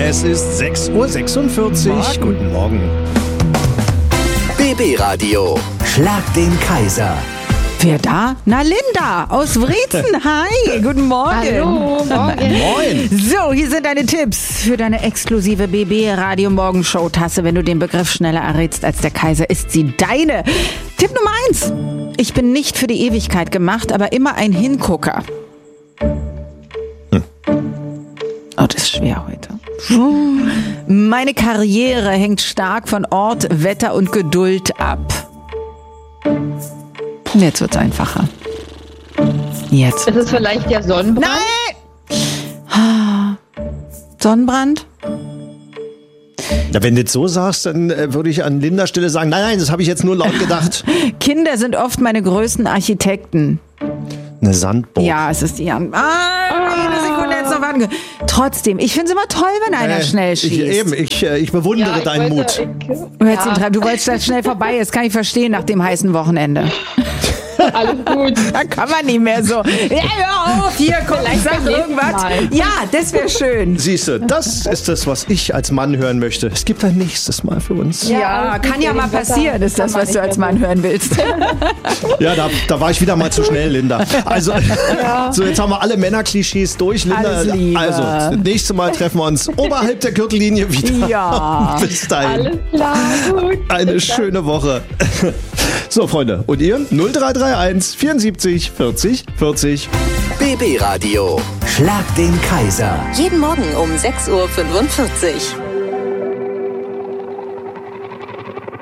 Es ist 6:46 Uhr. Guten Morgen. BB Radio. Schlag den Kaiser. Wer da? Na, Linda aus Wriezen. Hi, guten Morgen. Hallo, morgen. Moin. So, hier sind deine Tipps für deine exklusive BB Radio Morgenshow Tasse. Wenn du den Begriff schneller errätst als der Kaiser, ist sie deine. Tipp Nummer 1. Ich bin nicht für die Ewigkeit gemacht, aber immer ein Hingucker. Oh, das ist schwer heute. Meine Karriere hängt stark von Ort, Wetter und Geduld ab. Jetzt wird's einfacher. Jetzt. Ist es vielleicht der Sonnenbrand? Nein! Sonnenbrand? Ja, wenn du das so sagst, dann würde ich an Lindas Stelle sagen, nein, das habe ich jetzt nur laut gedacht. Kinder sind oft meine größten Architekten. Eine Sandburg. Ja, es ist die Eine Sekunde jetzt noch warten. Trotzdem, ich finde es immer toll, wenn einer schnell schießt. Ich bewundere deinen Mut. Du wolltest, dass es schnell vorbei ist, kann ich verstehen nach dem heißen Wochenende. Alles gut. Da kann man nicht mehr so. Ja, hör auf, hier, komm, ich sag irgendwas. Mal. Ja, das wäre schön. Siehst du, das ist das, was ich als Mann hören möchte. Es gibt ein nächstes Mal für uns. Ja, kann ja mal passieren, ist das, was du als Mann hören willst. Ja, da war ich wieder mal zu schnell, Linda. Also, so jetzt haben wir alle Männerklischees durch, Linda. Alles Liebe. Also, das nächste Mal treffen wir uns oberhalb der Gürtellinie wieder. Ja. Bis dahin. Alles klar, gut. Eine schöne Woche. So, Freunde, und ihr? 0331 74 40 40. BB Radio. Schlag den Kaiser. Jeden Morgen um 6:45 Uhr.